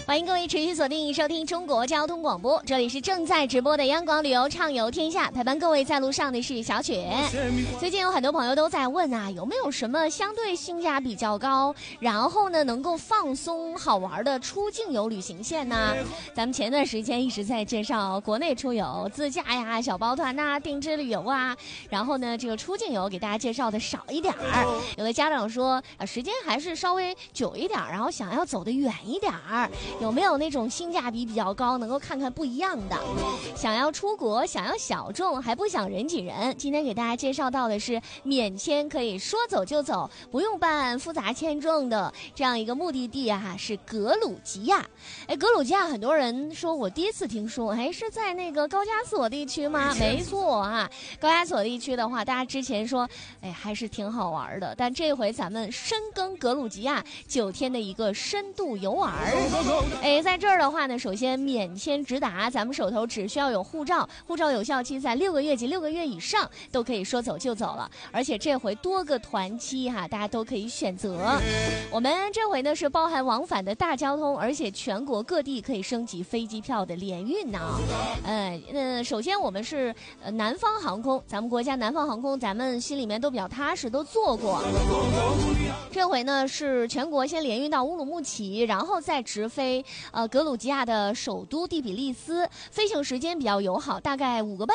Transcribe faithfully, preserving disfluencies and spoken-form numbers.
欢迎各位持续锁定收听中国交通广播，这里是正在直播的央广旅游畅游天下，陪伴各位在路上的是小雪。最近有很多朋友都在问啊，有没有什么相对性价比较高，然后呢能够放松好玩的出境游旅行线呢？咱们前段时间一直在介绍国内出游，自驾呀、小包团呐、定制旅游啊，然后呢这个出境游给大家介绍的少一点儿。有的家长说，啊，时间还是稍微久一点，然后想要走得远一点儿。有没有那种性价比比较高，能够看看不一样的？想要出国，想要小众，还不想人挤人，今天给大家介绍到的是免签，可以说走就走，不用办复杂签证的这样一个目的地啊，是格鲁吉亚。哎，格鲁吉亚很多人说我第一次听说，哎，是在那个高加索地区吗？没错啊，高加索地区的话，大家之前说，哎，还是挺好玩的，但这回咱们深耕格鲁吉亚九天的一个深度游玩。哎，在这儿的话呢，首先免签直达，咱们手头只需要有护照，护照有效期在六个月及六个月以上，都可以说走就走了。而且这回多个团期哈，大家都可以选择。我们这回呢是包含往返的大交通，而且全国各地可以升级飞机票的联运呢。呃，呃，首先我们是呃南方航空，咱们国家南方航空，咱们心里面都比较踏实，都做过。这回呢是全国先联运到乌鲁木齐，然后再直飞呃格鲁吉亚的首都第比利斯，飞行时间比较友好，大概五个半